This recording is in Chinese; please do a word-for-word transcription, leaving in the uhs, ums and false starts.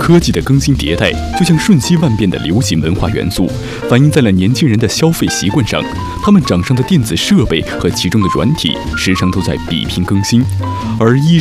科技的更新迭代，就像瞬息万变的流行文化元素，反映在了年轻人的消费习惯上。他们掌上的电子设备和其中的软体，时常都在比拼更新。而衣